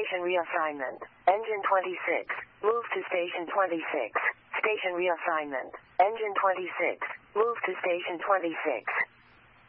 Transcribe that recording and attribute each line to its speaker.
Speaker 1: Station reassignment. Engine 26. Move to Station 26. Station reassignment. Engine 26. Move to Station 26.